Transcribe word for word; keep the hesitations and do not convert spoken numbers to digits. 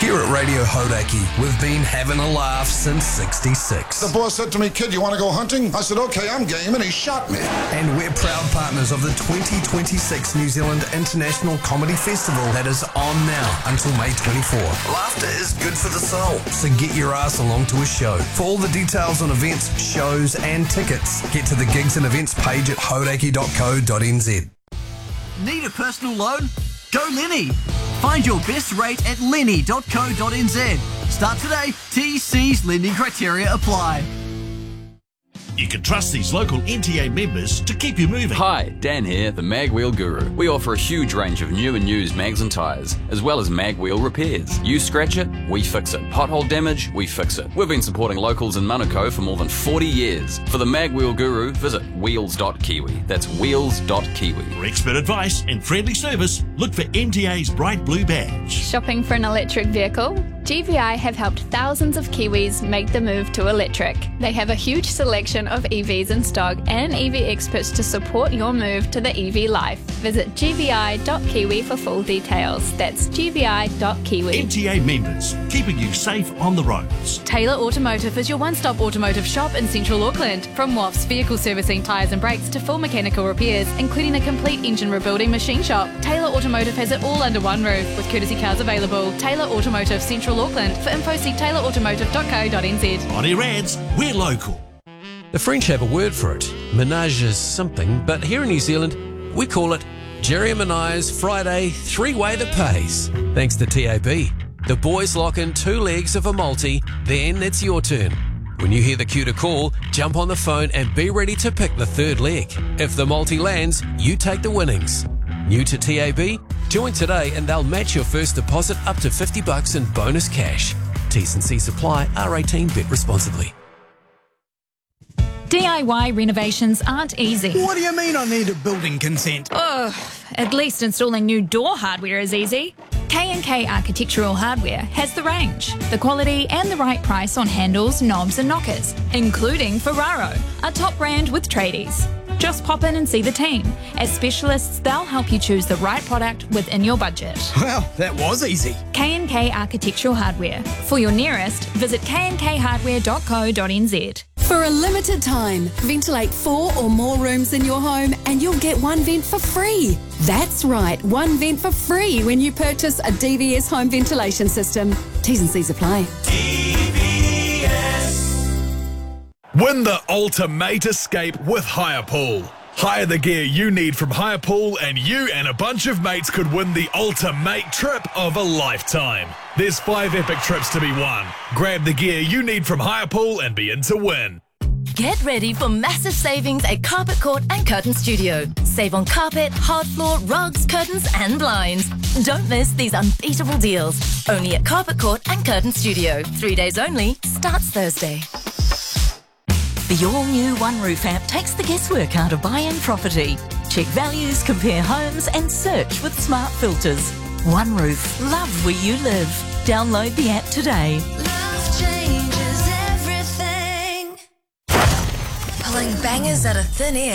Here at Radio Hodaki, we've been having a laugh since sixty-six. The boss said to me, "Kid, you want to go hunting?" I said, "Okay, I'm game," and he shot me. And we're proud partners of the twenty twenty-six New Zealand International Comedy Festival that is on now until May twenty-fourth. Laughter is good for the soul, so get your ass along to a show. For all the details on events, shows and tickets, get to the gigs and events page at hodaki dot co dot n z. Need a personal loan? Go Lenny. Find your best rate at lenny dot co dot n z. Start today. T C's lending criteria apply. You can trust these local N T A members to keep you moving. Hi, Dan here, the Mag Wheel Guru. We offer a huge range of new and used mags and tyres, as well as mag wheel repairs. You scratch it, we fix it. Pothole damage, we fix it. We've been supporting locals in Manukau for more than forty years. For the Mag Wheel Guru, visit wheels dot kiwi. That's wheels dot kiwi. For expert advice and friendly service, look for N T A's bright blue badge. Shopping for an electric vehicle? G V I have helped thousands of Kiwis make the move to electric. They have a huge selection of E Vs in stock and E V experts to support your move to the E V life. Visit g v i dot kiwi for full details. That's g v i dot kiwi. N T A members, keeping you safe on the roads. Taylor Automotive is your one-stop automotive shop in central Auckland. From W A F's vehicle servicing, tyres and brakes to full mechanical repairs, including a complete engine rebuilding machine shop. Taylor Automotive has it all under one roof with courtesy cars available. Taylor Automotive, Central Auckland. For info, see taylor automotive dot co dot n z. On air ads, we're local. The French have a word for it. Menage is something, but here in New Zealand, we call it Jerry and Menai's Friday three-way that pays. Thanks to T A B. The boys lock in two legs of a multi, then it's your turn. When you hear the cue to call, jump on the phone and be ready to pick the third leg. If the multi lands, you take the winnings. New to T A B? Join today and they'll match your first deposit up to fifty bucks in bonus cash. T's and C's apply. R eighteen. Bet responsibly. D I Y renovations aren't easy. What do you mean I need a building consent? Ugh, at least installing new door hardware is easy. K and K Architectural Hardware has the range, the quality and the right price on handles, knobs and knockers, including Ferraro, a top brand with tradies. Just pop in and see the team. As specialists, they'll help you choose the right product within your budget. Well, that was easy. K and K Architectural Hardware. For your nearest, visit k and k hardware dot co dot n z. For a limited time, ventilate four or more rooms in your home and you'll get one vent for free. That's right, one vent for free when you purchase a D V S home ventilation system. T's and C's apply. D V S. Win the ultimate escape with Hire Pool. Hire the gear you need from Hire Pool and you and a bunch of mates could win the ultimate trip of a lifetime. There's five epic trips to be won. Grab the gear you need from Hire Pool and be in to win. Get ready for massive savings at Carpet Court and Curtain Studio. Save on carpet, hard floor, rugs, curtains and blinds. Don't miss these unbeatable deals. Only at Carpet Court and Curtain Studio. Three days only. Starts Thursday. The all-new One Roof app takes the guesswork out of buying property. Check values, compare homes and search with smart filters. One Roof. Love where you live. Download the app today. Love changes everything. Pulling bangers out of thin air.